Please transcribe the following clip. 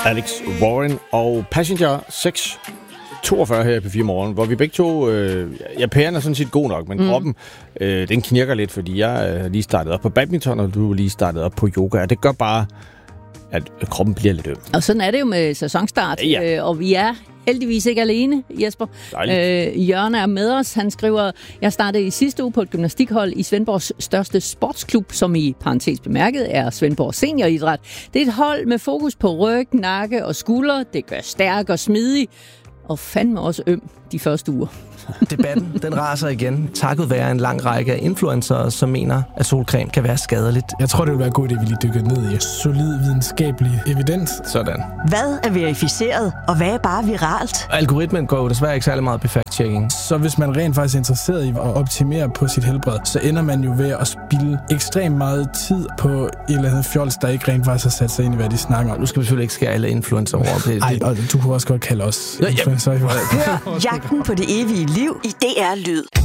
Alex Warren og Passenger 642 her på 4 morgen, hvor vi begge to, pæren er sådan set god nok, men kroppen, den knirker lidt, fordi jeg er lige startet op på badminton, og du er lige startet op på yoga, og det gør bare, at kroppen bliver lidt øm. Og sådan er det jo med sæsonstart, og vi er heldigvis ikke alene, Jesper. Jørgen er med os. Han skriver, jeg startede i sidste uge på et gymnastikhold i Svendborgs største sportsklub, som i parentes bemærket er Svendborg Senioridræt. Det er et hold med fokus på ryg, nakke og skulder. Det gør stærk og smidig, og fandme også øm de første uger. Debatten, den raser igen, takket være en lang række af influencer, som mener, at solcreme kan være skadeligt. Jeg tror, det vil være god idé, at vi lige dykker ned i solid videnskabelig evidens. Sådan. Hvad er verificeret, og hvad er bare viralt? Algoritmen går jo desværre ikke særlig meget på fact-checking. Så hvis man rent faktisk er interesseret i at optimere på sit helbred, så ender man jo ved at spilde ekstremt meget tid på et eller andet fjols, der ikke rent faktisk har sat sig ind i, hvad de snakker om. Nu skal vi selvfølgelig ikke skære alle influencer over. Nej, og du kunne også godt kalde os influencer. Hør Jagten på det evige liv i DR Lyd.